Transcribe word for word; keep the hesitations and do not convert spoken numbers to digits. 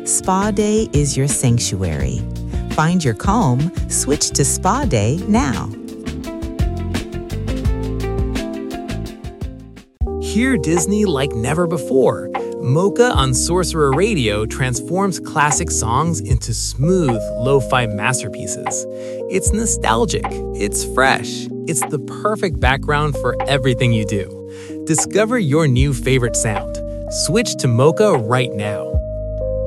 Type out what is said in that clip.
Spa Day is your sanctuary. Find your calm, switch to Spa Day now. Hear Disney like never before. Mocha on Sorcerer Radio transforms classic songs into smooth, lo-fi masterpieces. It's nostalgic, it's fresh, it's the perfect background for everything you do. Discover your new favorite sound. Switch to Mocha right now.